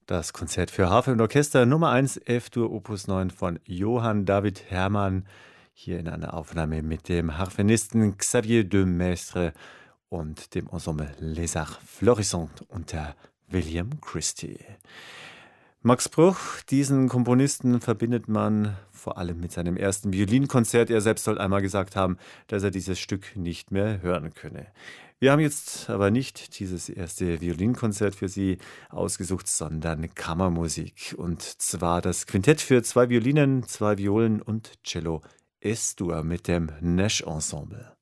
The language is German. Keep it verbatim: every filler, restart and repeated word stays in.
Das Konzert für Harfe und Orchester Nummer eins, F-Dur Opus neun von Johann David Hermann, hier in einer Aufnahme mit dem Harfenisten Xavier de Maistre und dem Ensemble Les Arts Florissants unter William Christie. Max Bruch, diesen Komponisten verbindet man vor allem mit seinem ersten Violinkonzert. Er selbst soll einmal gesagt haben, dass er dieses Stück nicht mehr hören könne. Wir haben jetzt aber nicht dieses erste Violinkonzert für Sie ausgesucht, sondern Kammermusik. Und zwar das Quintett für zwei Violinen, zwei Violen und Cello Es-Dur mit dem Nash Ensemble.